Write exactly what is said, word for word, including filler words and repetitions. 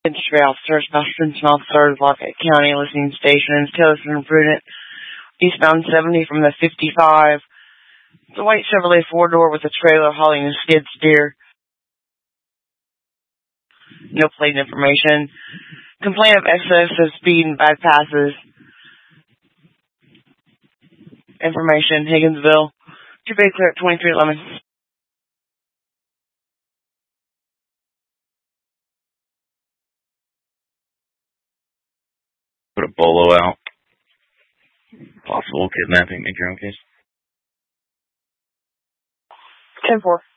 Industry officers, Boston officers, Lafayette County, listening stations, Tillotson and Prudent, eastbound seventy from the fifty-five. The white Chevrolet four-door with a trailer hauling a skid steer. No plate information. Complaint of excessive speed and bad passes. Information, Higginsville. Two bay clear at twenty-three eleven. Put a bolo out. Possible kidnapping, make your own case. ten four.